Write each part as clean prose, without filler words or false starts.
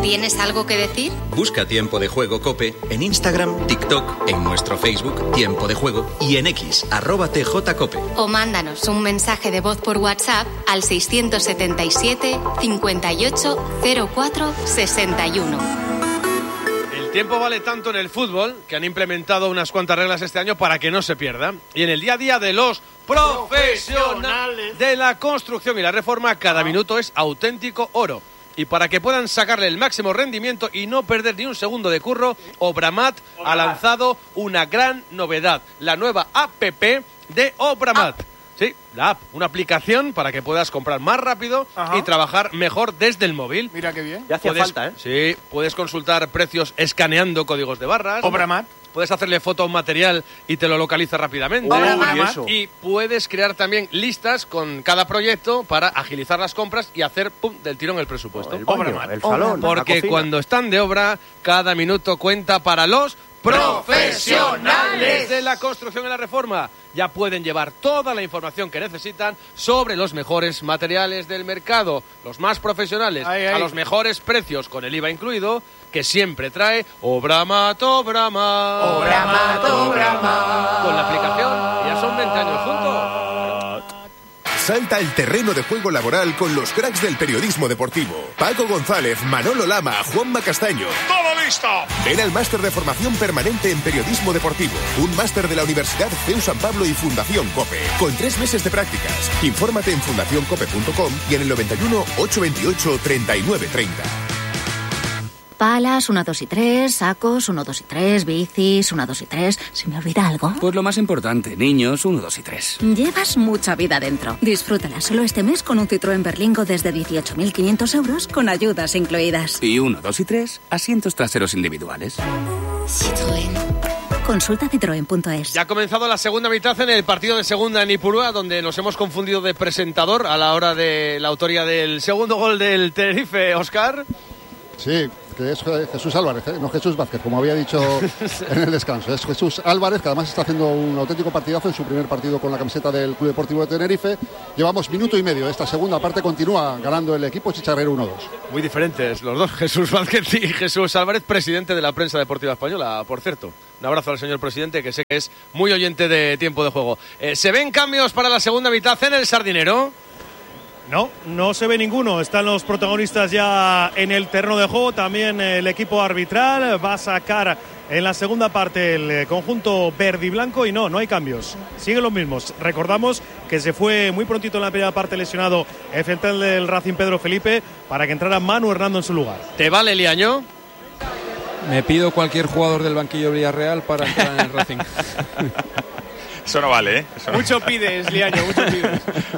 ¿Tienes algo que decir? Busca Tiempo de Juego COPE en Instagram, TikTok, en nuestro Facebook Tiempo de Juego y en X, @TJCOPE. O mándanos un mensaje de voz por WhatsApp al 677 58 04 61. El tiempo vale tanto en el fútbol que han implementado unas cuantas reglas este año para que no se pierda. Y en el día a día de los profesionales de la construcción y la reforma, cada minuto es auténtico oro. Y para que puedan sacarle el máximo rendimiento y no perder ni un segundo de curro, Obramat ha lanzado una gran novedad, la nueva APP de Obramat. Sí, la app, una aplicación para que puedas comprar más rápido y trabajar mejor desde el móvil. Mira qué bien. Ya hacía falta, ¿eh? Sí, puedes consultar precios escaneando códigos de barras. Obramat. Puedes hacerle foto a un material y te lo localiza rápidamente. Y puedes crear también listas con cada proyecto para agilizar las compras y hacer del tirón el presupuesto. El baño, el salón, porque cuando están de obra, cada minuto cuenta para los profesionales de la construcción y la reforma. Ya pueden llevar toda la información que necesitan sobre los mejores materiales del mercado, los más profesionales, a los mejores precios, con el IVA incluido, que siempre trae Obramat, Obramat. Obramat, Obramat. Con la aplicación ya son 20 años juntos. Salta al terreno de juego laboral con los cracks del periodismo deportivo. Paco González, Manolo Lama, Juanma Castaño. ¡Todo listo! Ven al máster de formación permanente en periodismo deportivo. Un máster de la Universidad CEU San Pablo y Fundación COPE. Con 3 meses de prácticas. Infórmate en fundacioncope.com y en el 91 828 3930. Palas, 1, 2 y 3, sacos, 1, 2 y 3, bicis, 1, 2 y 3. ¿Se me olvida algo? Pues lo más importante, niños, 1, 2 y 3. Llevas mucha vida dentro. Disfrútala solo este mes con un Citroën Berlingo desde 18.500 euros con ayudas incluidas. Y 1, 2 y 3, asientos traseros individuales. Citroën. Consulta citroen.es. Ya ha comenzado la segunda mitad en el partido de segunda en Ipurúa, donde nos hemos confundido de presentador a la hora de la autoría del segundo gol del Tenerife, Óscar. Sí, que es Jesús Álvarez, no Jesús Vázquez, como había dicho en el descanso. Es Jesús Álvarez, que además está haciendo un auténtico partidazo en su primer partido con la camiseta del Club Deportivo de Tenerife. Llevamos minuto y medio. Esta segunda parte continúa ganando el equipo chicharrero 1-2. Muy diferentes los dos, Jesús Vázquez y Jesús Álvarez, presidente de la prensa deportiva española, por cierto. Un abrazo al señor presidente, que sé que es muy oyente de Tiempo de Juego. ¿Se ven cambios para la segunda mitad en el Sardinero? No, no se ve ninguno. Están los protagonistas ya en el terreno de juego. También el equipo arbitral va a sacar en la segunda parte el conjunto verde y blanco. Y no hay cambios. Siguen los mismos. Recordamos que se fue muy prontito en la primera parte lesionado el central del Racing, Pedro Felipe, para que entrara Manu Hernando en su lugar. ¿Te vale, Liaño? Me pido cualquier jugador del banquillo de Villarreal para entrar en el Racing. Eso no vale, ¿eh? Eso no. Mucho pides, Liaño, mucho pides.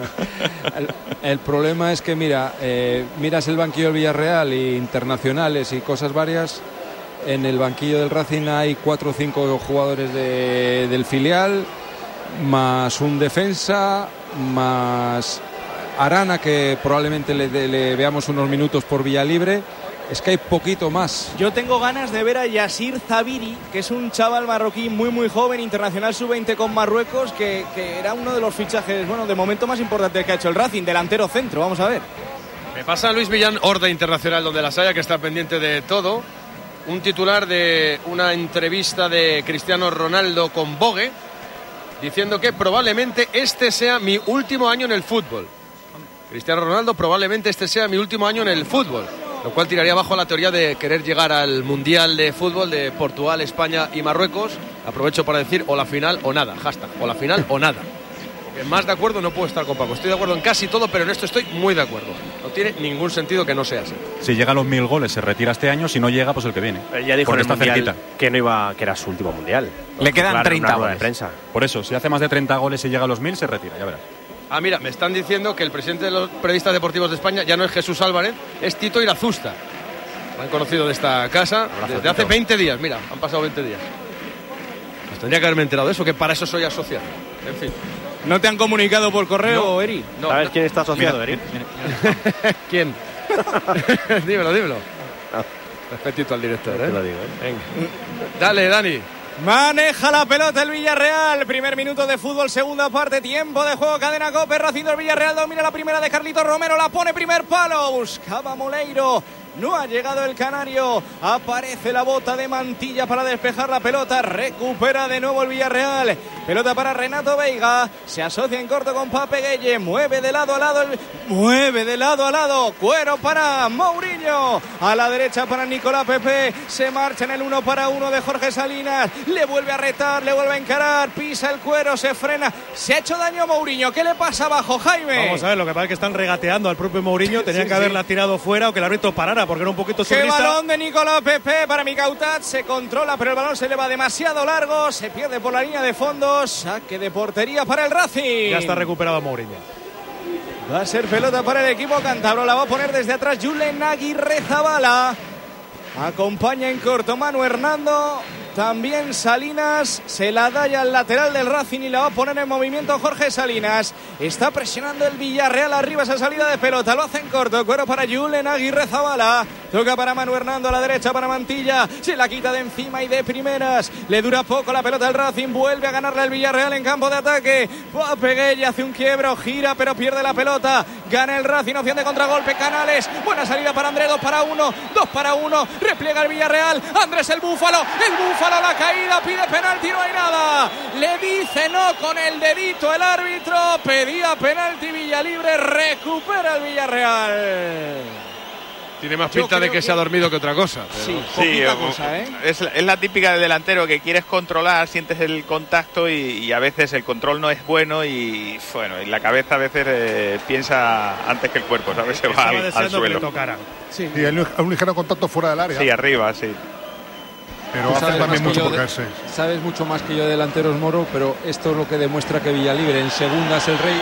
El problema es que, miras el banquillo del Villarreal y internacionales y cosas varias. En el banquillo del Racing hay 4 o 5 jugadores del filial, más un defensa, más Arana, que probablemente le veamos unos minutos por vía libre. Es que hay poquito más. Yo tengo ganas de ver a Yassir Zabiri, que es un chaval marroquí muy joven, internacional sub-20 con Marruecos, que era uno de los fichajes, de momento más importantes que ha hecho el Racing, delantero centro. Vamos a ver. Me pasa Luis Millán, Horda Internacional, donde las haya, que está pendiente de todo. Un titular de una entrevista de Cristiano Ronaldo con Vogue, diciendo que probablemente este sea mi último año en el fútbol. Cristiano Ronaldo, probablemente este sea mi último año en el fútbol. Lo cual tiraría abajo la teoría de querer llegar al Mundial de Fútbol de Portugal, España y Marruecos. Aprovecho para decir o la final o nada, hashtag, o la final o nada. Porque más de acuerdo no puedo estar con Paco. Estoy de acuerdo en casi todo, pero en esto estoy muy de acuerdo. No tiene ningún sentido que no sea así. Si llega a los 1000 goles se retira este año, si no llega, pues el que viene. Ya dijo en el está mundial cerquita. que era su último mundial. Le quedan 30 goles goles. de prensa. Por eso, si hace más de 30 goles y llega a los 1000, se retira, ya verás. Ah, mira, me están diciendo que el presidente de los periodistas deportivos de España ya no es Jesús Álvarez, es Tito Irazusta. Me han conocido de esta casa desde hace 20 días. Mira, han pasado 20 días. Pues tendría que haberme enterado de eso, que para eso soy asociado. En fin. ¿No te han comunicado por correo, Eri? No, ¿Sabes quién está asociado, Eri? ¿Quién? dímelo. Respetito al director, ¿eh? Te lo digo, Venga. Dale, Dani. Maneja la pelota el Villarreal. Primer minuto de fútbol, segunda parte, tiempo de juego, cadena COPE, Racing del Villarreal domina la primera de Carlitos Romero, la pone primer palo, buscaba Moleiro No ha llegado el canario. Aparece la bota de Mantilla para despejar la pelota. Recupera de nuevo el Villarreal. Pelota para Renato Veiga. Se asocia en corto con Pape Gueye. Mueve de lado a lado. Mueve de lado a lado. Cuero para Mourinho. A la derecha para Nicolás Pepe. Se marcha en el 1-1 de Jorge Salinas. Le vuelve a retar, le vuelve a encarar. Pisa el Cuero, se frena. Se ha hecho daño a Mourinho. ¿Qué le pasa abajo, Jaime? Vamos a ver, lo que pasa es que están regateando al propio Mourinho. Tenían que haberla tirado fuera o que el árbitro parara porque era un poquito surrealista. ¡Qué balón de Nicolás Pepe para Mikautat! Se controla, pero el balón se le va demasiado largo. Se pierde por la línea de fondo. Saque de portería para el Racing. Ya está recuperado Mourinho. Va a ser pelota para el equipo cántabro. La va a poner desde atrás Julen Aguirrezabala. Acompaña en corto Manu Hernando. También Salinas. Se la da ya al lateral del Racing y la va a poner en movimiento Jorge Salinas. Está presionando el Villarreal arriba esa salida de pelota. Lo hace en corto. Cuero para Julen Aguirrezabala. Toca para Manu Hernando a la derecha para Mantilla. Se la quita de encima y de primeras. Le dura poco la pelota al Racing. Vuelve a ganarle al Villarreal en campo de ataque. Pape Gueye hace un quiebro. Gira pero pierde la pelota. Gana el Racing. Opción de contragolpe. Canales. Buena salida para Andrés. 2-1. 2-1. Repliega el Villarreal. Andrés el Búfalo. El Búfalo la caída. Pide penalti. No hay nada. Le dice no con el dedito el árbitro. Pedía penalti Villalibre. Recupera el Villarreal. Tiene más pinta de que se ha dormido que otra cosa. Pero... Sí, cosa, ¿eh? Es la típica del delantero que quieres controlar, sientes el contacto y a veces el control no es bueno y la cabeza a veces piensa antes que el cuerpo, ¿sabes? Se va al suelo. Sí, y un ligero contacto fuera del área. Sí, arriba, sí. Pero hace también mucho por caerse. Sabes mucho más que yo de delanteros, Moro, pero esto es lo que demuestra que Villalibre en segunda es el rey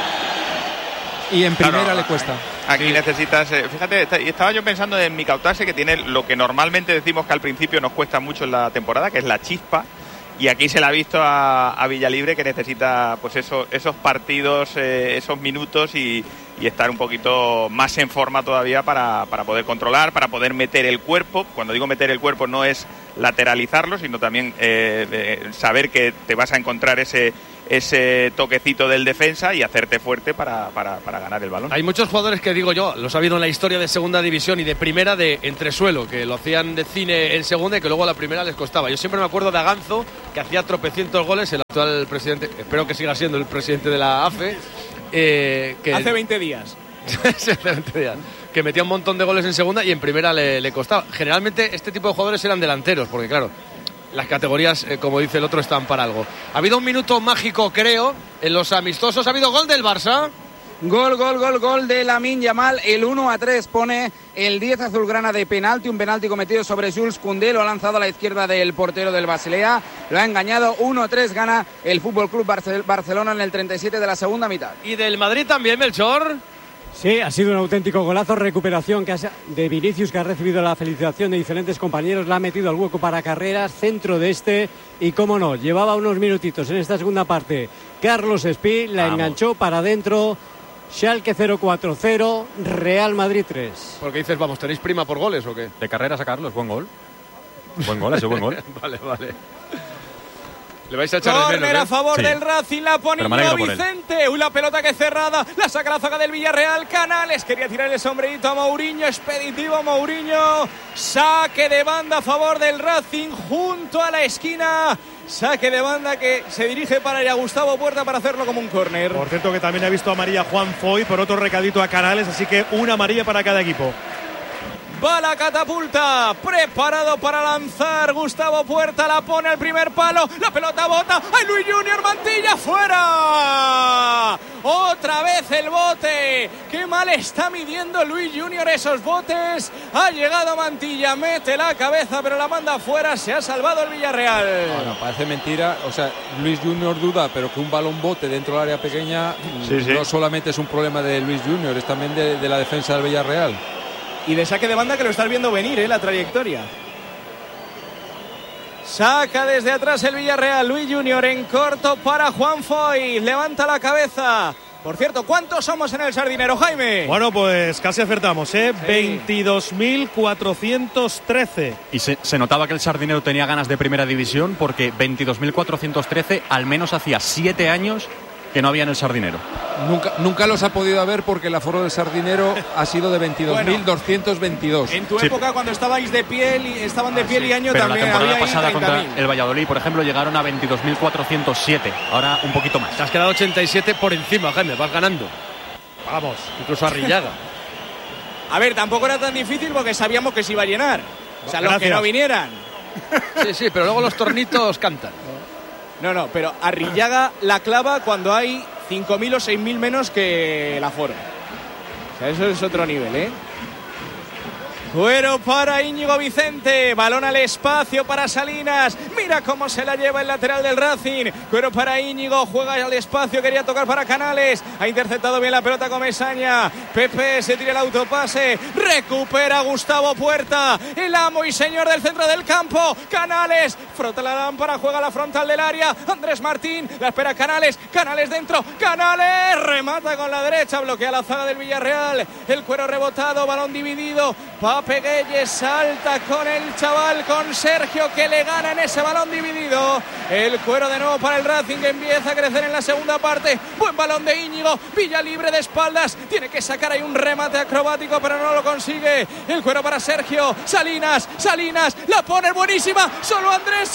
y en primera le cuesta. Aquí necesitas, fíjate, estaba yo pensando en Mikautat, que tiene lo que normalmente decimos que al principio nos cuesta mucho en la temporada, que es la chispa, y aquí se le ha visto a Villalibre que necesita pues esos partidos, esos minutos y estar un poquito más en forma todavía para poder controlar, para poder meter el cuerpo. Cuando digo meter el cuerpo no es lateralizarlo, sino también saber que te vas a encontrar ese toquecito del defensa y hacerte fuerte para ganar el balón. Hay muchos jugadores que digo yo, los ha habido en la historia de segunda división y de primera de entresuelo, que lo hacían de cine en segunda y que luego a la primera les costaba. Yo siempre me acuerdo de Aganzo, que hacía tropecientos goles, el actual presidente, espero que siga siendo el presidente de la AFE. Hace 20 días. Hace 20 días. Que metía un montón de goles en segunda y en primera le costaba. Generalmente este tipo de jugadores eran delanteros, porque claro, las categorías, como dice el otro, están para algo. Ha habido un minuto mágico, creo, en los amistosos. Ha habido gol del Barça. Gol de Lamine Yamal, el 1-3 pone el 10 azulgrana de penalti, un penalti cometido sobre Jules Koundé, lo ha lanzado a la izquierda del portero del Basilea, lo ha engañado, 1-3 gana el Fútbol Club Barcelona en el 37 de la segunda mitad. ¿Y del Madrid también, Melchor? Sí, ha sido un auténtico golazo, recuperación de Vinicius, que ha recibido la felicitación de diferentes compañeros, la ha metido al hueco para Carreras, centro de y cómo no, llevaba unos minutitos en esta segunda parte Carlos Espí, la enganchó para adentro. Schalke 0-4-0, Real Madrid 3. ¿Por qué dices, vamos, tenéis prima por goles o qué? De Carreras a Carlos, buen gol. Buen gol, ese buen gol. Vale. Le vais a echar de menos, Córner a favor del Racing, la pone Vicente. La pelota que cerrada, la saca la zaga del Villarreal. Canales quería tirar el sombrerito a Mourinho, expeditivo Mourinho. Saque de banda a favor del Racing junto a la esquina. Saque de banda que se dirige para allá Gustavo Puerta para hacerlo como un córner. Por cierto que también ha visto amarilla Juan Foy por otro recadito a Canales, así que una amarilla para cada equipo. Va la catapulta, preparado para lanzar Gustavo Puerta, la pone al primer palo, la pelota bota, ¡ay, Luis Junior Mantilla, fuera! Otra vez el bote, qué mal está midiendo Luis Junior esos botes, ha llegado Mantilla, mete la cabeza pero la manda fuera, se ha salvado el Villarreal. Bueno, parece mentira, o sea, Luis Junior duda, pero que un balón bote dentro del área pequeña no solamente es un problema de Luis Junior, es también de la defensa del Villarreal. Y de saque de banda que lo estás viendo venir, la trayectoria. Saca desde atrás el Villarreal. Luis Junior en corto para Juan Foy. Levanta la cabeza. Por cierto, ¿cuántos somos en el Sardinero, Jaime? Bueno, pues casi acertamos, Sí. 22.413. Y se notaba que el Sardinero tenía ganas de primera división porque 22.413 al menos hacía 7 años que no había en el Sardinero. Nunca los ha podido haber porque el aforo del Sardinero ha sido de 22.222. En tu época, cuando estaban de piel y año, pero también la temporada había pasada 30.000. contra el Valladolid, por ejemplo, llegaron a 22.407. Ahora un poquito más. Te has quedado 87 por encima, Jaime, vas ganando. Vamos, incluso a Arrillaga. A ver, tampoco era tan difícil porque sabíamos que se iba a llenar. O sea, los que no vinieran. Sí, pero luego los tornitos cantan. No, pero Arrillaga la clava cuando hay 5.000 o 6.000 menos que el aforo. O sea, eso es otro nivel, ¿eh? Cuero para Íñigo Vicente, balón al espacio para Salinas, mira cómo se la lleva el lateral del Racing. Cuero para Íñigo, juega al espacio, quería tocar para Canales, ha interceptado bien la pelota Comesaña. Pepe se tira el autopase, recupera Gustavo Puerta, el amo y señor del centro del campo. Canales frota la lámpara, juega a la frontal del área. Andrés Martín, la espera Canales dentro, Canales remata con la derecha, bloquea la zaga del Villarreal. El Cuero rebotado, balón dividido. Peguelles salta con el chaval, con Sergio, que le gana en ese balón dividido. El Cuero de nuevo para el Racing, que empieza a crecer en la segunda parte. Buen balón de Íñigo, Villalibre de espaldas, tiene que sacar ahí un remate acrobático, pero no lo consigue. El Cuero para Sergio, Salinas, la pone buenísima, solo Andrés,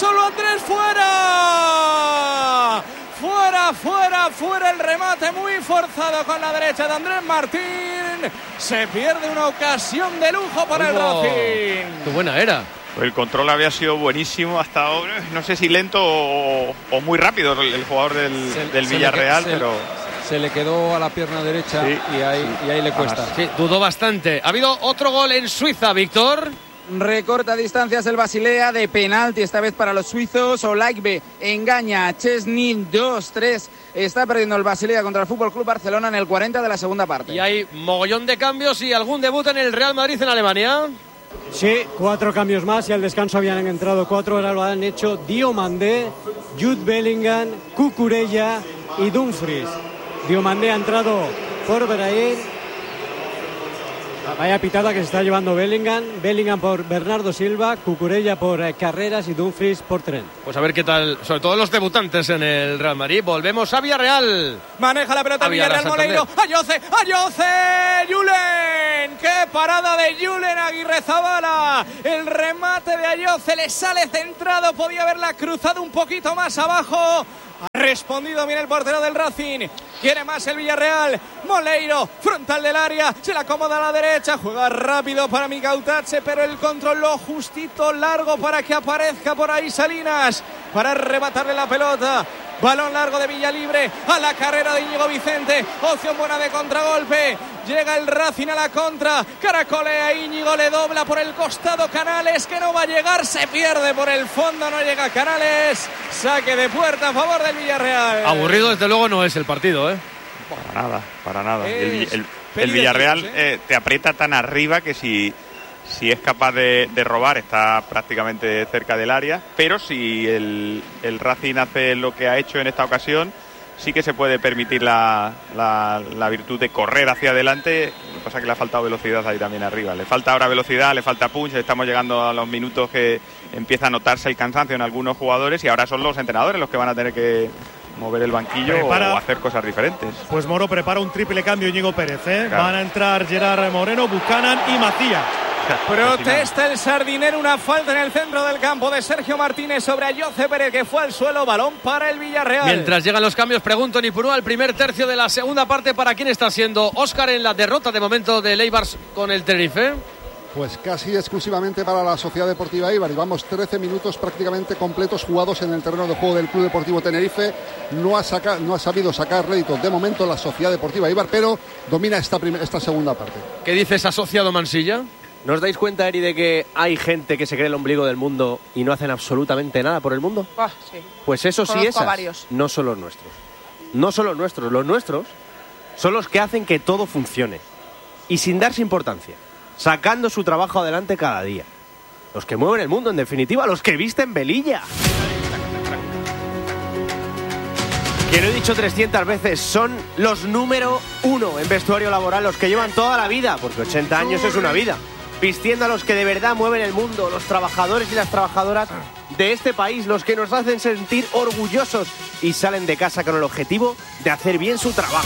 fuera. Fuera el remate muy forzado con la derecha de Andrés Martín. Se pierde una ocasión de lujo para el Racing. Qué buena era. El control había sido buenísimo hasta ahora. No sé si lento o muy rápido el jugador del Villarreal, pero se le quedó a la pierna derecha, sí, y ahí le cuesta. Sí, dudó bastante. Ha habido otro gol en Suiza, Víctor. Recorta distancias el Basilea de penalti, esta vez para los suizos. Olaigbe engaña a Chesney, 2-3. Está perdiendo el Basilea contra el FC Barcelona en el 40 de la segunda parte. Y hay mogollón de cambios y algún debut en el Real Madrid en Alemania. Sí, 4 cambios más y al descanso habían entrado 4, ahora lo han hecho Diomandé, Jude Bellingham, Cucurella y Dumfries. Diomandé ha entrado por Brahim. Vaya pitada que se está llevando Bellingham por Bernardo Silva, Cucurella por Carreras y Dumfries por Trent. Pues a ver qué tal, sobre todo los debutantes en el Real Madrid. Volvemos a Villarreal. Maneja la pelota Villarreal, Moleiro, Ayoce, Julen. ¡Qué parada de Julen Aguirrezabala! El remate de Ayoce le sale centrado, podía haberla cruzado un poquito más abajo. Ha respondido bien el portero del Racing. Quiere más el Villarreal. Moleiro, frontal del área, se la acomoda a la derecha, juega rápido para Mikautache, pero el control lo justito largo para que aparezca por ahí Salinas para arrebatarle la pelota. Balón largo de Villalibre a la carrera de Íñigo Vicente. Opción buena de contragolpe. Llega el Racing a la contra. Caracolea Íñigo, le dobla por el costado Canales, que no va a llegar. Se pierde por el fondo, no llega Canales. Saque de puerta a favor del Villarreal. Aburrido desde luego no es el partido, ¿eh? Para nada. El Villarreal te aprieta tan arriba que si es capaz de robar está prácticamente cerca del área, pero si el Racing hace lo que ha hecho en esta ocasión, sí que se puede permitir la virtud de correr hacia adelante. Lo que pasa es que le ha faltado velocidad ahí también arriba. Le falta ahora velocidad, le falta punch. Estamos llegando a los minutos que empieza a notarse el cansancio en algunos jugadores y ahora son los entrenadores los que van a tener que mover el banquillo o hacer cosas diferentes. Pues Moro prepara un triple cambio Íñigo Pérez, ¿eh? Claro. Van a entrar Gerard Moreno, Buchanan y Macías. Protesta el Sardinero, una falta en el centro del campo de Sergio Martínez sobre Ayoce Pérez, que fue al suelo. Balón para el Villarreal. Mientras llegan los cambios, pregunto Nipurú al primer tercio de la segunda parte, ¿para quién está siendo Óscar en la derrota de momento de Eibar con el Tenerife? Pues casi exclusivamente para la Sociedad Deportiva Eibar. Llevamos 13 minutos prácticamente completos jugados en el terreno de juego del Club Deportivo Tenerife. No ha sabido sacar rédito de momento la Sociedad Deportiva Eibar, pero domina esta segunda parte. ¿Qué dices, asociado Mansilla? ¿No os dais cuenta, Eri, de que hay gente que se cree el ombligo del mundo y no hacen absolutamente nada por el mundo? Sí. Pues eso sí, esas varios. no son los nuestros. No son los nuestros. Los nuestros son los que hacen que todo funcione. Y sin darse importancia. Sacando su trabajo adelante cada día. Los que mueven el mundo, en definitiva, los que visten velilla. Que lo he dicho 300 veces, son los número 1 en vestuario laboral, los que llevan toda la vida, porque 80 años es una vida. vistiendo a los que de verdad mueven el mundo, los trabajadores y las trabajadoras de este país, los que nos hacen sentir orgullosos y salen de casa con el objetivo de hacer bien su trabajo.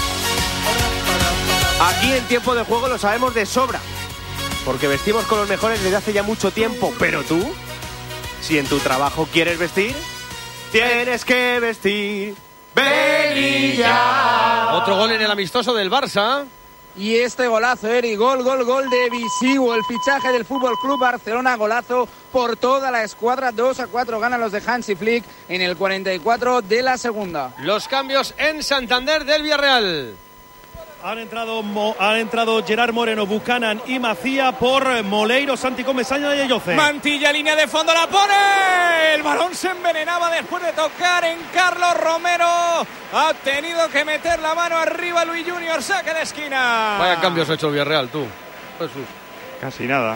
Aquí en Tiempo de Juego lo sabemos de sobra, porque vestimos con los mejores desde hace ya mucho tiempo, pero tú, si en tu trabajo quieres vestir, tienes que vestir Belilla. Otro gol en el amistoso del Barça. Y este golazo, Eri, gol de Visigo, el fichaje del Fútbol Club Barcelona, golazo por toda la escuadra, 2-4 ganan los de Hansi Flick en el 44 de la segunda. Los cambios en Santander del Villarreal. Han entrado Gerard Moreno, Buchanan y Macía por Moleiro, Santi Comesaña y Ayoce. Mantilla, línea de fondo, la pone. El balón se envenenaba después de tocar en Carlos Romero. Ha tenido que meter la mano arriba Luis Junior, saque de esquina. Vaya cambios ha hecho el Villarreal, tú, Jesús. Casi nada.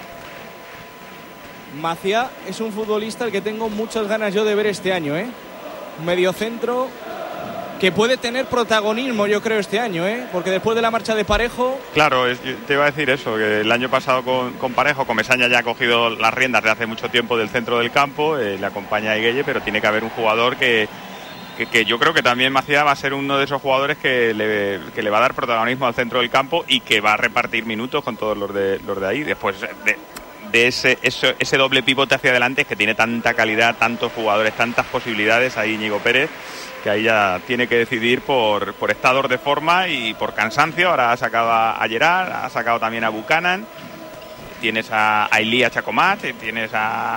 Macía es un futbolista al que tengo muchas ganas yo de ver este año, Un mediocentro que puede tener protagonismo, yo creo, este año, porque después de la marcha de Parejo... Claro, te iba a decir eso, que el año pasado con Parejo, Comesaña ya ha cogido las riendas de hace mucho tiempo del centro del campo, le acompaña a Higuelle, pero tiene que haber un jugador que yo creo que también Macía va a ser uno de esos jugadores que le va a dar protagonismo al centro del campo y que va a repartir minutos con todos los de ahí. Después de ese doble pivote hacia adelante, es que tiene tanta calidad, tantos jugadores, tantas posibilidades ahí Íñigo Pérez, que ahí ya tiene que decidir por estado de forma y por cansancio. Ahora ha sacado a Gerard, ha sacado también a Buchanan, tienes a Ilía Chacomat, tienes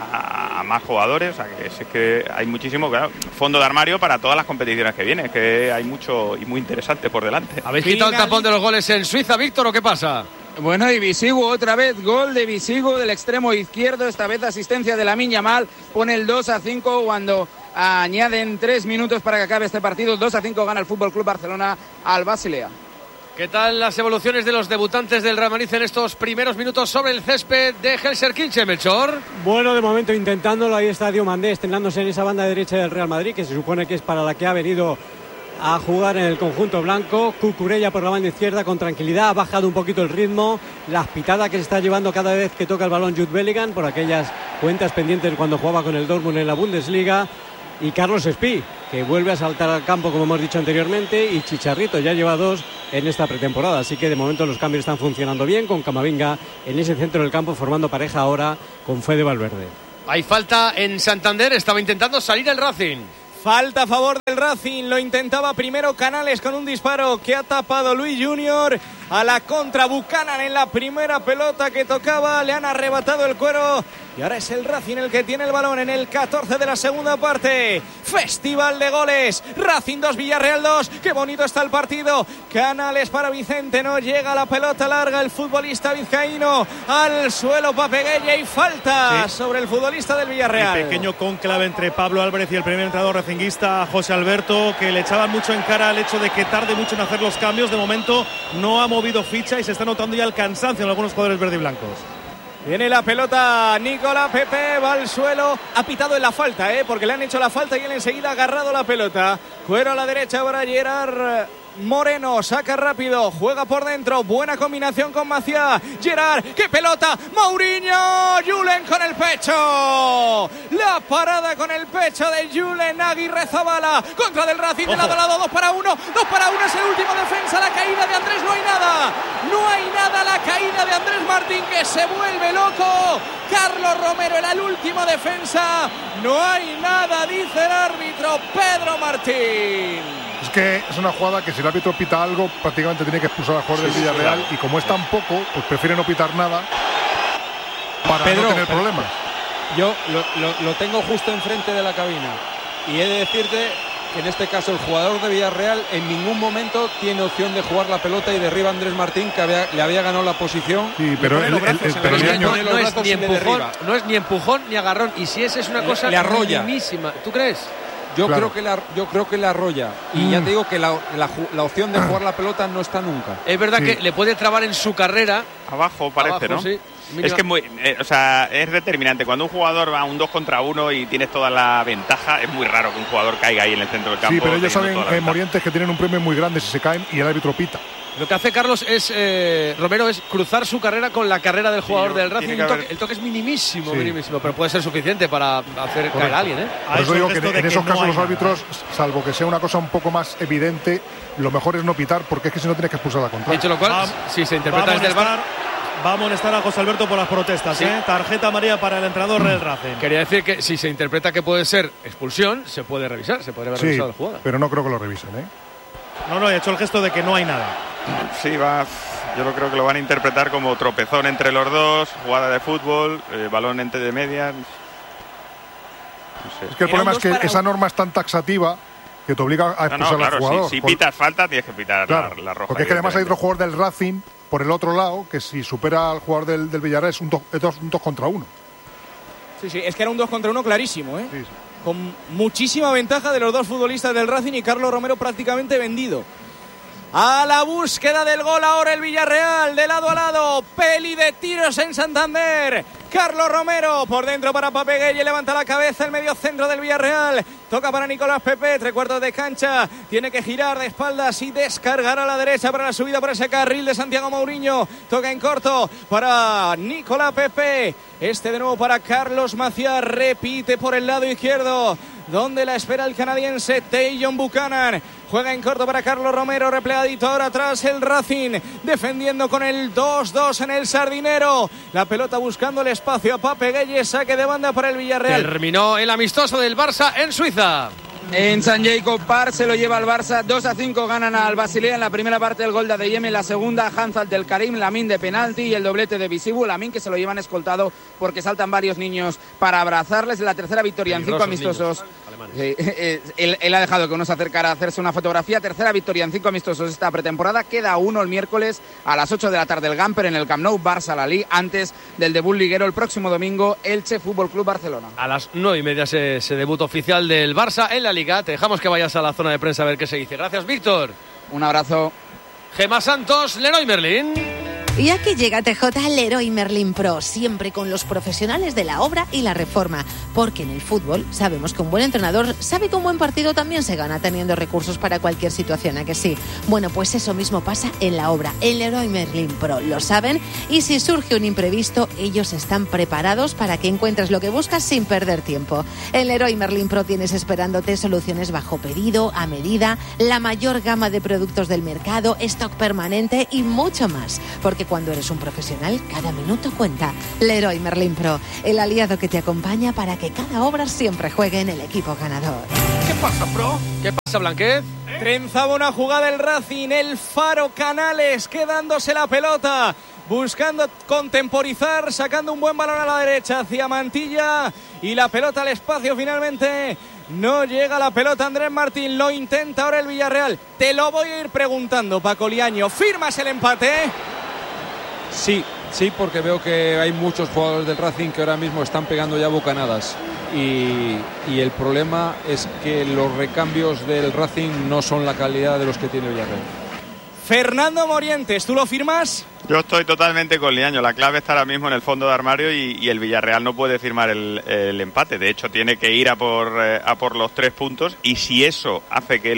a más jugadores, o sea que es que hay muchísimo, claro, fondo de armario para todas las competiciones que vienen, que hay mucho y muy interesante por delante. ¿Habéis quitado el tapón de los goles en Suiza, Víctor, o qué pasa? Bueno, y Visigo otra vez, gol de Visigo del extremo izquierdo, esta vez asistencia de Lamine Yamal, pone el 2-5 cuando añaden 3 minutos para que acabe este partido. 2-5 gana el Fútbol Club Barcelona al Basilea. ¿Qué tal las evoluciones de los debutantes del Real Madrid en estos primeros minutos sobre el césped de Gelsenkirchen, Melchor? Bueno, de momento intentándolo, ahí está Diomandé estrenándose en esa banda derecha del Real Madrid, que se supone que es para la que ha venido a jugar en el conjunto blanco. Cucurella por la banda izquierda con tranquilidad, ha bajado un poquito el ritmo, las pitadas que se está llevando cada vez que toca el balón Jude Bellingham por aquellas cuentas pendientes cuando jugaba con el Dortmund en la Bundesliga. Y Carlos Espí, que vuelve a saltar al campo, como hemos dicho anteriormente, y Chicharrito ya lleva 2 en esta pretemporada, así que de momento los cambios están funcionando bien, con Camavinga en ese centro del campo formando pareja ahora con Fede Valverde. Hay falta en Santander, estaba intentando salir el Racing. Falta a favor del Racing, lo intentaba primero Canales con un disparo que ha tapado Luis Junior. A la contra Buchanan en la primera pelota que tocaba, le han arrebatado el cuero y ahora es el Racing el que tiene el balón en el 14 de la segunda parte. Festival de goles, Racing 2, Villarreal 2, qué bonito está el partido. Canales para Vicente, no llega la pelota larga, el futbolista vizcaíno al suelo, Papegueya, y falta sobre el futbolista del Villarreal. El pequeño conclave entre Pablo Álvarez y el primer entrenador racinguista José Alberto, que le echaban mucho en cara el hecho de que tarde mucho en hacer los cambios. De momento no ha movido ficha y se está notando ya el cansancio en algunos jugadores verde y blancos. Viene la pelota, Nicolás Pepe va al suelo, ha pitado en la falta, porque le han hecho la falta y él enseguida ha agarrado la pelota. Cuero a la derecha para Gerard Moreno, saca rápido, juega por dentro, buena combinación con Macía. Gerard, qué pelota, Mourinho, Julen con el pecho, la parada con el pecho de Julen Aguirrezabala, contra del Racing, de lado a lado, 2 para 1 es el último defensa, la caída de Andrés, no hay nada, la caída de Andrés Martín, que se vuelve loco. Carlos Romero era el último defensa, no hay nada, dice el árbitro Pedro Martín. Es que es una jugada que si el árbitro pita algo, prácticamente tiene que expulsar al jugador del Villarreal, claro. Y como es tan poco, pues prefiere no pitar nada para Pedro, no tener problemas. Yo lo tengo justo enfrente de la cabina y he de decirte que en este caso el jugador de Villarreal en ningún momento tiene opción de jugar la pelota y derriba a Andrés Martín, que le había ganado la posición. Sí, pero no es ni empujón ni agarrón, y si es una cosa minimísima, ¿tú crees? Yo creo que le arrolla. Y ya te digo que la opción de jugar la pelota no está nunca. Es verdad que le puede trabar en su carrera. Abajo parece, ¿no? Sí. Es que es determinante. Cuando un jugador va a un 2 contra 1 y tienes toda la ventaja, es muy raro que un jugador caiga ahí en el centro del campo. Sí, pero ellos saben, Morientes, que tienen un premio muy grande si se caen y el árbitro pita. Lo que hace Carlos es Romero es cruzar su carrera con la carrera del jugador del Racing. El toque es minimísimo, pero puede ser suficiente para hacer caer a alguien. Por eso digo que en esos casos los árbitros, salvo que sea una cosa un poco más evidente, lo mejor es no pitar, porque es que si no tienes que expulsar la contra. Dicho lo cual, si se interpreta desde el VAR, va a molestar a José Alberto por las protestas. Sí. Tarjeta amarilla para el entrenador del Racing. Quería decir que si se interpreta que puede ser expulsión, se puede revisar, se puede haber revisado la jugada. Pero no creo que lo revisen, No, he hecho el gesto de que no hay nada. Sí, yo creo que lo van a interpretar como tropezón entre los dos, jugada de fútbol, balón entre de medias. No sé. Es que el problema es que esa norma es tan taxativa que te obliga a expulsar al jugador. Si pitas falta, tienes que pitar la roja. Porque es que además hay otro jugador del Racing por el otro lado, que si supera al jugador del Villarreal es un 2 contra 1. Sí, es que era un 2 contra 1 clarísimo, Sí. Con muchísima ventaja de los dos futbolistas del Racing y Carlos Romero prácticamente vendido. A la búsqueda del gol ahora el Villarreal, de lado a lado, peli de tiros en Santander. Carlos Romero por dentro para Pape Gueye, levanta la cabeza el medio centro del Villarreal, toca para Nicolás Pepe, 3/4 de cancha, tiene que girar de espaldas y descargar a la derecha para la subida por ese carril de Santiago Mourinho, toca en corto para Nicolás Pepe, de nuevo para Carlos Maciá, repite por el lado izquierdo, donde la espera el canadiense Tajon Buchanan, juega en corto para Carlos Romero, replegadito ahora atrás el Racing, defendiendo con el 2-2 en el Sardinero, la pelota buscando el espacio a Pape Gueye, saque de banda para el Villarreal. Terminó el amistoso del Barça en Suiza. En San Jacob Park se lo lleva el Barça, 2-5 ganan al Basilea en la primera parte, el gol de Adeyemi, en la segunda Hanzal del Karim, Lamin de penalti y el doblete de Visibu, Lamin que se lo llevan escoltado porque saltan varios niños para abrazarles, en la tercera victoria en 5 amistosos. Él ha dejado que uno se acercara a hacerse una fotografía, tercera victoria en 5 amistosos esta pretemporada, queda uno el miércoles a las 8 de la tarde el Gamper en el Camp Nou, Barça-Lalí, antes del debut liguero el próximo domingo, Elche Fútbol Club Barcelona. A las 9:30 ese debut oficial del Barça en la Liga. Te dejamos que vayas a la zona de prensa a ver qué se dice. Gracias, Víctor. Un abrazo. Gemma Santos, Leroy Merlin. Y aquí llega TJ Leroy Merlin Pro, siempre con los profesionales de la obra y la reforma, porque en el fútbol sabemos que un buen entrenador sabe que un buen partido también se gana teniendo recursos para cualquier situación, ¿a que sí? Bueno, pues eso mismo pasa en la obra, en Leroy Merlin Pro, lo saben, y si surge un imprevisto, ellos están preparados para que encuentres lo que buscas sin perder tiempo. En Leroy Merlin Pro tienes esperándote soluciones bajo pedido, a medida, la mayor gama de productos del mercado, stock permanente y mucho más, porque cuando eres un profesional, cada minuto cuenta. Leroy Merlin Pro, el aliado que te acompaña para que cada obra siempre juegue en el equipo ganador. ¿Qué pasa, Pro? ¿Qué pasa, Blanquez? Trenzaba una jugada el Racing, el Faro Canales quedándose la pelota, buscando contemporizar, sacando un buen balón a la derecha hacia Mantilla y la pelota al espacio finalmente. No llega la pelota Andrés Martín, lo intenta ahora el Villarreal. Te lo voy a ir preguntando, Paco Liaño. ¿Firmas el empate? Sí, porque veo que hay muchos jugadores del Racing que ahora mismo están pegando ya bocanadas. Y el problema es que los recambios del Racing no son la calidad de los que tiene Villarreal. Fernando Morientes, ¿tú lo firmas? Yo estoy totalmente con Liaño. La clave está ahora mismo en el fondo de armario y el Villarreal no puede firmar el empate. De hecho, tiene que ir a por los 3 puntos. Y si eso hace que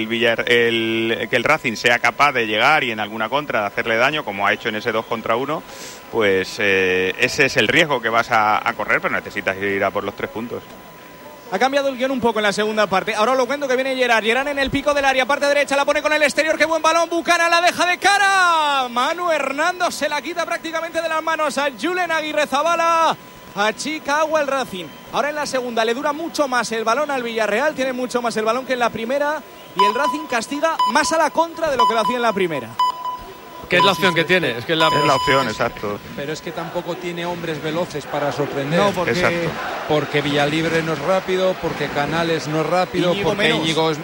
el Racing sea capaz de llegar y en alguna contra de hacerle daño, como ha hecho en ese 2 contra 1, pues ese es el riesgo que vas a correr, pero necesitas ir a por los 3 puntos. Ha cambiado el guión un poco en la segunda parte. Ahora lo cuento que viene Gerard. Gerard en el pico del área, parte derecha, la pone con el exterior. ¡Qué buen balón! Buchanan la deja de cara. Manu Hernando se la quita prácticamente de las manos a Julen Aguirrezabala. Achica agua el Racing. Ahora en la segunda le dura mucho más el balón al Villarreal. Tiene mucho más el balón que en la primera. Y el Racing castiga más a la contra de lo que lo hacía en la primera. ¿Qué es la opción que tiene? Es la opción, exacto. Pero es que tampoco tiene hombres veloces para sorprender. No, porque Villalibre no es rápido, porque Canales no es rápido, Íñigo porque menos. Íñigo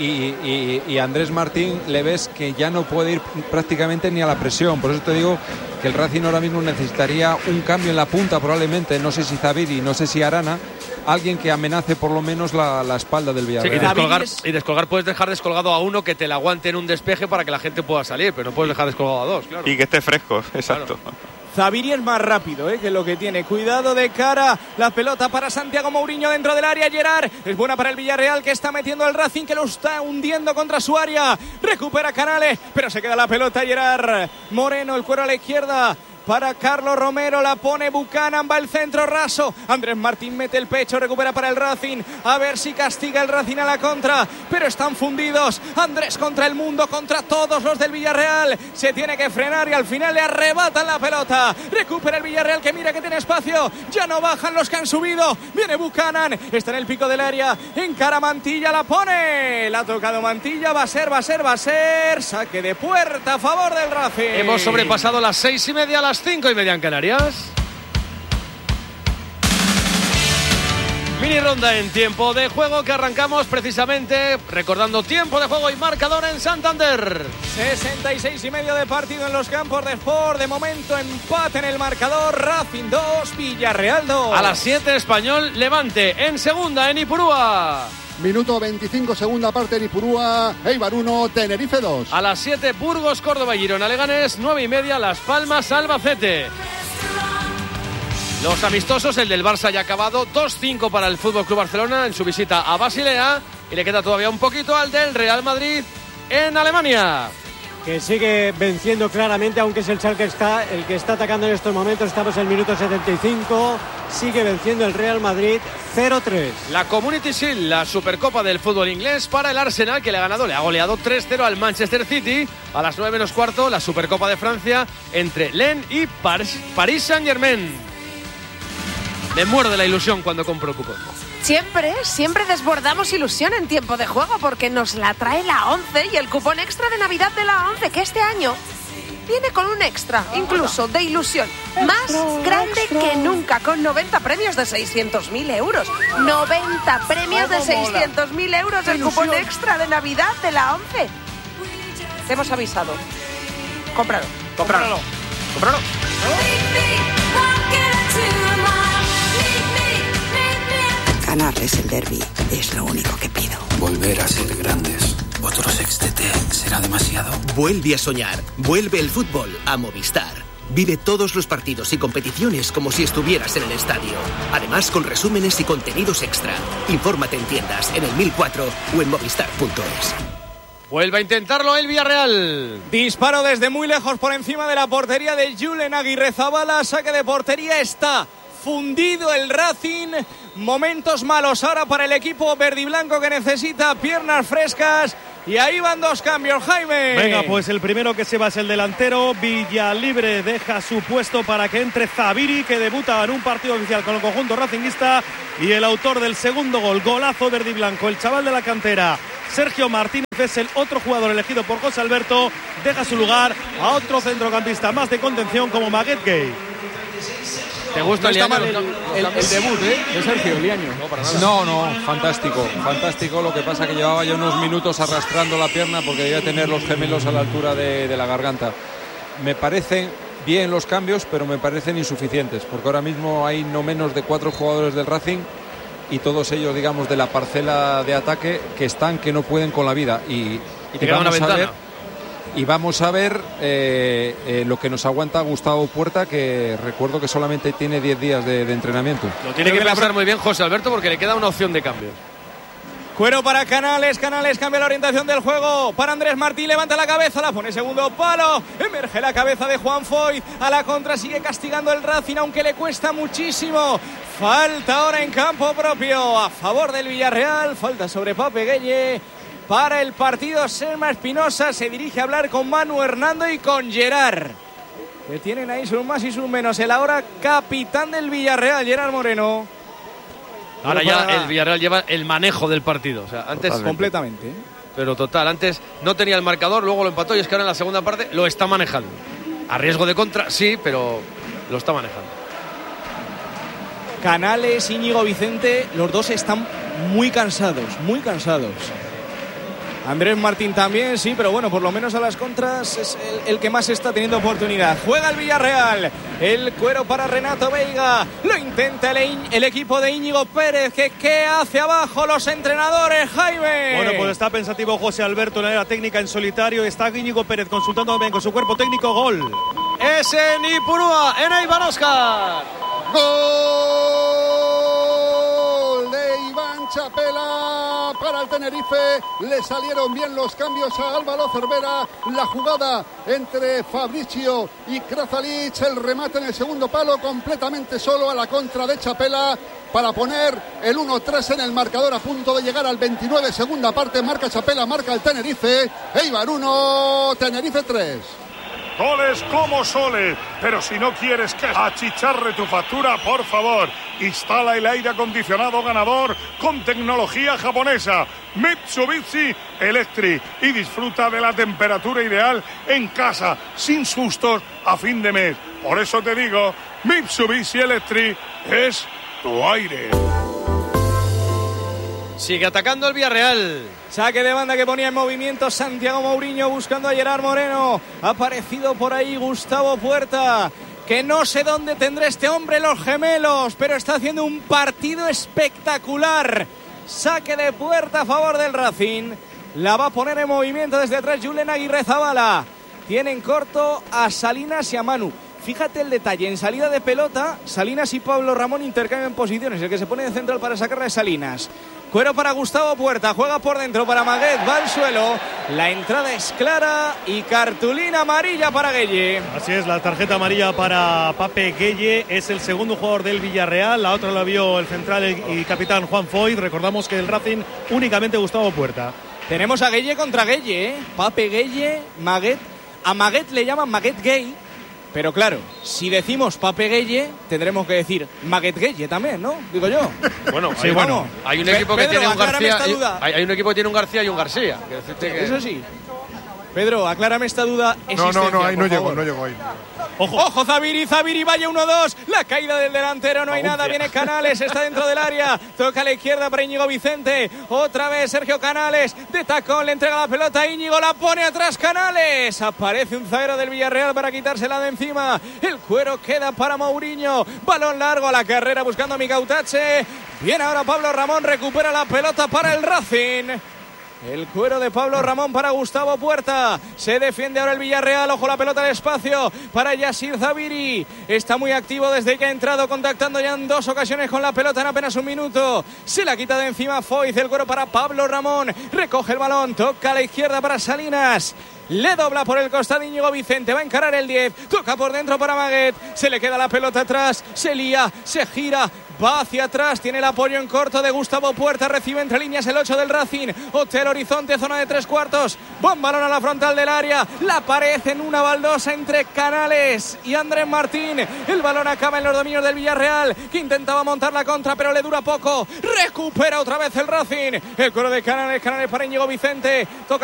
y Andrés Martín le ves que ya no puede ir prácticamente ni a la presión. Por eso te digo que el Racing ahora mismo necesitaría un cambio en la punta probablemente. No sé si Zaviri, no sé si Arana. Alguien que amenace por lo menos la espalda del Villarreal. Sí, y descolgar puedes dejar descolgado a uno que te la aguante en un despeje para que la gente pueda salir, pero no puedes dejar descolgado a 2, claro. Y que esté fresco, exacto. Claro. Zubiri es más rápido, que lo que tiene. Cuidado de cara. La pelota para Santiago Mourinho dentro del área. Gerard es buena para el Villarreal, que está metiendo al Racing, que lo está hundiendo contra su área. Recupera Canales, pero se queda la pelota Gerard Moreno, el cuero a la izquierda para Carlos Romero, la pone Buchanan, va el centro raso. Andrés Martín mete el pecho, recupera para el Racing. A ver si castiga el Racing a la contra, pero están fundidos. Andrés contra el mundo, contra todos los del Villarreal. Se tiene que frenar y al final le arrebatan la pelota. Recupera el Villarreal, que mira que tiene espacio. Ya no bajan los que han subido. Viene Buchanan, está en el pico del área. Encara Mantilla, la pone. La ha tocado Mantilla, va a ser. Saque de puerta a favor del Racing. Hemos sobrepasado las 6:30, las 5:30 en Canarias. Mini ronda en tiempo de juego, que arrancamos precisamente recordando tiempo de juego y marcador en Santander. 66:30 de partido en los campos de Sport. De momento empate en el marcador. Racing 2, Villarreal 2. A las 7 Español Levante en segunda en Ipurúa. Minuto 25, segunda parte en Ipurúa. Eibar 1, Tenerife 2. A las 7 Burgos, Córdoba y Girona Leganés. 9:30 Las Palmas, Albacete. Los amistosos, el del Barça ya acabado. 2-5 para el FC Barcelona en su visita a Basilea. Y le queda todavía un poquito al del Real Madrid en Alemania, que sigue venciendo claramente, aunque es el Schalke el que está atacando en estos momentos. Estamos en el minuto 75. Sigue venciendo el Real Madrid 0-3. La Community Shield, la Supercopa del fútbol inglés para el Arsenal, que le ha goleado 3-0 al Manchester City. A las 9:15 la Supercopa de Francia entre Lens y Paris Saint-Germain. Me muero de la ilusión cuando compro el cupón. Siempre desbordamos ilusión en tiempo de juego, porque nos la trae la 11 y el cupón extra de Navidad de la 11, que este año viene con un extra, incluso de ilusión, más grande que nunca, con 90 premios de 600.000 euros. 90 premios de 600.000 euros, el cupón extra de Navidad de la 11. Te hemos avisado. Cómpralo. Ganarles el derbi es lo único que pido. Volver a ser grandes. Otro sextete será demasiado. Vuelve a soñar. Vuelve el fútbol a Movistar. Vive todos los partidos y competiciones como si estuvieras en el estadio. Además, con resúmenes y contenidos extra. Infórmate en tiendas, en el 1004 o en movistar.es. Vuelve a intentarlo el Villarreal. Disparo desde muy lejos por encima de la portería de Julen Aguirrezabala. Saque de portería, está fundido el Racing. Momentos malos ahora para el equipo verdiblanco, que necesita piernas frescas. Y ahí van dos cambios, Jaime. Venga, pues el primero que se va es el delantero. Villalibre deja su puesto para que entre Zubiri, que debuta en un partido oficial con el conjunto racinguista. Y el autor del segundo gol, golazo verdiblanco, el chaval de la cantera, Sergio Martínez, es el otro jugador elegido por José Alberto. Deja su lugar a otro centrocampista más de contención como Maguette Gay. ¿Te gusta el debut de Sergio Liaño? No, para nada. No, fantástico. Lo que pasa que llevaba ya unos minutos arrastrando la pierna porque debía tener los gemelos a la altura de la garganta. Me parecen bien los cambios, pero me parecen insuficientes, porque ahora mismo hay no menos de 4 jugadores del Racing y todos ellos, digamos, de la parcela de ataque que no pueden con la vida. Y te queda una ventana. Vamos a ver lo que nos aguanta Gustavo Puerta, que recuerdo que solamente tiene 10 días de entrenamiento. Lo tiene que pensar muy bien José Alberto, porque le queda una opción de cambio. Cuero para Canales cambia la orientación del juego para Andrés Martín, levanta la cabeza, la pone segundo palo, emerge la cabeza de Juan Foyt, a la contra sigue castigando el Racing, aunque le cuesta muchísimo. Falta ahora en campo propio a favor del Villarreal, falta sobre Pape Gueye. Para el partido, Selma Espinosa se dirige a hablar con Manu Hernando y con Gerard, que tienen ahí sus más y sus menos. El ahora capitán del Villarreal, Gerard Moreno. Ahora ya el Villarreal lleva el manejo del partido. O sea, antes completamente. Pero total, antes no tenía el marcador, luego lo empató, y es que ahora en la segunda parte lo está manejando. A riesgo de contra, sí, pero lo está manejando. Canales, Íñigo Vicente, los dos están muy cansados. Andrés Martín también, sí, pero bueno, por lo menos a las contras es el que más está teniendo oportunidad. Juega el Villarreal, el cuero para Renato Veiga, lo intenta el equipo de Íñigo Pérez, ¿qué hace abajo los entrenadores, Jaime? Bueno, pues está pensativo José Alberto en la área técnica en solitario, está Íñigo Pérez consultando bien con su cuerpo técnico. Gol es en Ipurúa, en Eibar Óscar. ¡Gol de Iván Chapela para el Tenerife! Le salieron bien los cambios a Álvaro Cervera. La jugada entre Fabricio y Krasalich, el remate en el segundo palo completamente solo a la contra de Chapela para poner el 1-3 en el marcador, a punto de llegar al 29, segunda parte. Marca Chapela, marca el Tenerife. Eibar 1, Tenerife 3. Goles como soles, pero si no quieres que achicharre tu factura, por favor, instala el aire acondicionado ganador con tecnología japonesa Mitsubishi Electric y disfruta de la temperatura ideal en casa, sin sustos a fin de mes. Por eso te digo, Mitsubishi Electric es tu aire. Sigue atacando el Villarreal. Saque de banda que ponía en movimiento Santiago Mourinho buscando a Gerard Moreno. Ha aparecido por ahí Gustavo Puerta, que no sé dónde tendrá este hombre los gemelos, pero está haciendo un partido espectacular. Saque de puerta a favor del Racing. La va a poner en movimiento desde atrás Julen Aguirrezabala. Tienen corto a Salinas y a Manu. Fíjate el detalle, en salida de pelota, Salinas y Pablo Ramón intercambian posiciones. El que se pone de central para sacarla es Salinas. Cuero para Gustavo Puerta, juega por dentro para Maguet, va al suelo. La entrada es clara y cartulina amarilla para Gueye. Así es, la tarjeta amarilla para Pape Gueye, es el segundo jugador del Villarreal. La otra la vio el central y capitán Juan Foyt. Recordamos que el Racing únicamente Gustavo Puerta. Tenemos a Gueye contra Gueye, ¿eh? Pape Gueye, Maguet. A Maguet le llaman Maguet Gay. Pero claro, si decimos Pape Gueye, tendremos que decir Maguet Gueye también, ¿no? Digo yo. Bueno, sí, bueno. Hay un equipo que Pedro, tiene un García. hay un equipo que tiene un García y un García. Eso sí. Pedro, aclárame esta duda. No, ahí no llego ahí. Ojo, Zaviri, vaya 1-2. La caída del delantero, no hay nada. Viene Canales, está dentro del área. Toca a la izquierda para Íñigo Vicente. Otra vez Sergio Canales. De tacón le entrega la pelota a Íñigo. La pone atrás Canales. Aparece un zaguero del Villarreal para quitársela de encima. El cuero queda para Mourinho. Balón largo a la carrera buscando a Micautache. Viene ahora Pablo Ramón. Recupera la pelota para el Racing. El cuero de Pablo Ramón para Gustavo Puerta. Se defiende ahora el Villarreal. Ojo la pelota al espacio para Yassir Zaviri. Está muy activo desde que ha entrado, contactando ya en 2 ocasiones con la pelota en apenas un minuto. Se la quita de encima Foyt. El cuero para Pablo Ramón. Recoge el balón. Toca a la izquierda para Salinas. Le dobla por el costado Íñigo Vicente. Va a encarar el 10. Toca por dentro para Maguet. Se le queda la pelota atrás. Se lía. Se gira. Va hacia atrás, tiene el apoyo en corto de Gustavo Puerta, recibe entre líneas el 8 del Racing. Hotel Horizonte, zona de 3/4. Buen balón a la frontal del área. La pared en una baldosa entre Canales y Andrés Martín. El balón acaba en los dominios del Villarreal, que intentaba montar la contra, pero le dura poco. Recupera otra vez el Racing. El cuero de Canales para Íñigo Vicente. Toca